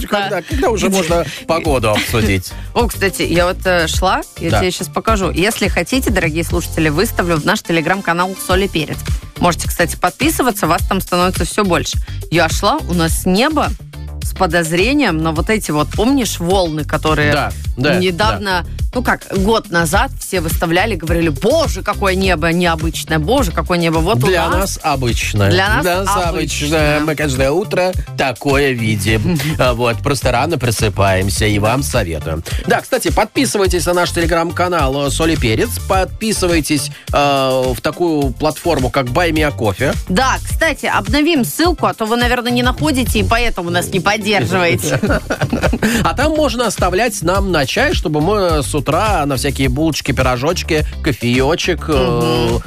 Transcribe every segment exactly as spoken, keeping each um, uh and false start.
Слушай, когда, когда уже можно погоду обсудить? О, кстати, я вот э, шла, я Да. тебе сейчас покажу. Если хотите, дорогие слушатели, выставлю в наш телеграм-канал «Соль и перец». Можете, кстати, подписываться, вас там становится все больше. Я шла, у нас небо с подозрением на вот эти вот, помнишь, волны, которые Да, да, недавно, ну как, год назад все выставляли, говорили, боже, какое небо необычное, боже, какое небо. Вот Для у нас... нас обычно. Для нас обычно. обычно. Мы каждое утро такое видим. Вот, просто рано просыпаемся и вам советуем. Да, кстати, подписывайтесь на наш телеграм-канал «Соль и перец». Подписывайтесь э, в такую платформу, как Buy Me a Coffee. Да, кстати, обновим ссылку, а то вы, наверное, не находите, и поэтому нас не поддерживаете. А там можно оставлять нам на чай, чтобы мы с утра на всякие булочки, пирожочки, кофеечек э,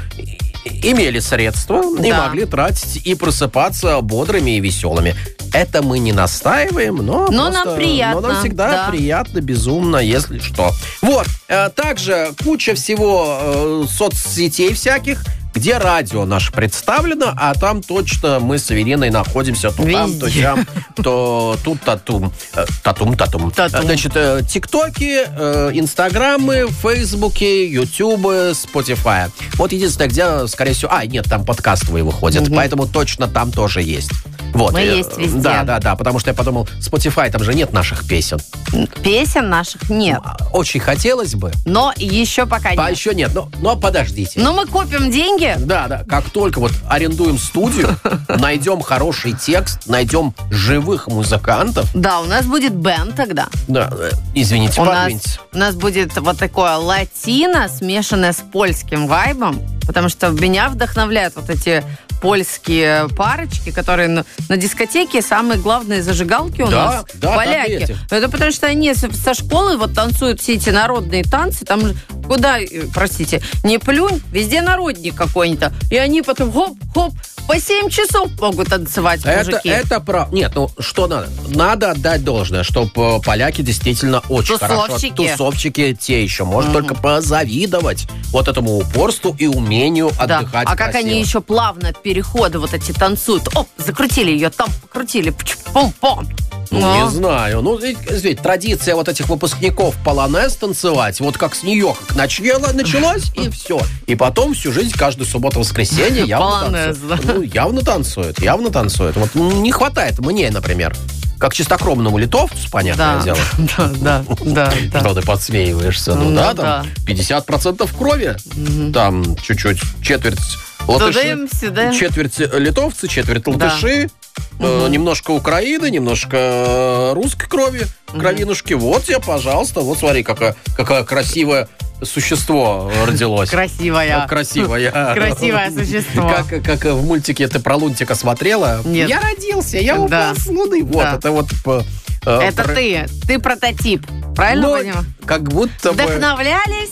имели средства и Да. могли тратить и просыпаться бодрыми и веселыми. Это мы не настаиваем, но, Но просто- нам приятно, но нам всегда да. приятно, безумно, если что. Вот, э, также куча всего э, соцсетей всяких, где радио наше представлено, а там точно мы с Авериной находимся то там, то Везде. сям, то тут, татум. Э, Татум, татум. Татум. Значит, э, тиктоки, э, инстаграмы, фейсбуки, ютубы, спотифай. Вот единственное, где, скорее всего... А, нет, там подкастовые выходят, Мгм. поэтому точно там тоже есть. Вот. Мы э, есть везде. Да, да, да, потому что я подумал, Spotify, там же нет наших песен. Песен наших нет. А, Очень хотелось бы. Но еще пока А нет. еще нет. Но, но подождите. Но мы копим деньги. Да, да. Как только вот арендуем студию, найдем хороший текст, найдем живых музыкантов. Да, у нас будет бенд тогда. Да, э, извините, У нас, подвиньте. у нас будет вот такое латино, смешанное с польским вайбом, потому что меня вдохновляют вот эти польские парочки, которые на, на дискотеке самые главные зажигалки у Да, нас. да, поляки. так и эти. Это потому что они со, со школы вот танцуют все эти народные танцы, там же куда, э, простите, не плюнь, везде народник какой-нибудь. И они потом хоп-хоп, по семь часов могут танцевать, Это, мужики. это про... Нет, ну что надо? Надо отдать должное, чтобы поляки действительно очень хорошо... Тусовщики. Тусовщики те еще. Можно только позавидовать вот этому упорству и умению Да. отдыхать А как красиво. они еще плавно переходы вот эти танцуют. Оп, закрутили ее, там покрутили. Пум-пум. Ну, не знаю. Ну, ведь, ведь традиция вот этих выпускников полонез танцевать, вот как с нее, как начало, началось, и все. И потом всю жизнь, каждую субботу-воскресенье явно Полонез, танцуют. да. Ну, явно танцуют, явно танцуют. Вот ну, не хватает мне, например, как чистокровному литовцу, понятное Да, дело. да, да, да, да. Что ты подсмеиваешься? Ну, Ну, да, да. там пятьдесят процентов крови, там чуть-чуть четверть латыши, Туда-им-сюда. четверть литовцы, четверть латыши, э, немножко Украины, немножко э, русской крови, кровинушки. Вот тебе, пожалуйста, вот смотри, какое, какое красивое существо родилось. Красивая. Красивое. Красивое существо. Как, как в мультике ты про Лунтика смотрела? Нет. Я родился, я упал Да. с луны. Вот, Да. это вот... э, э, Это про- ты. Ты прототип. Правильно Ну, понимаю? как будто бы... Вдохновлялись?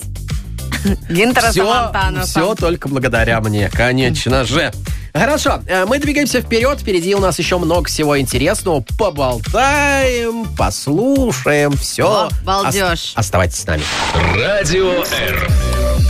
Гинтера Все, Самонтана. все только благодаря мне, конечно же. Хорошо, э, мы двигаемся вперед. Впереди у нас еще много всего интересного. Поболтаем, послушаем, все. О, балдеж. Оставайтесь с нами. Радио R.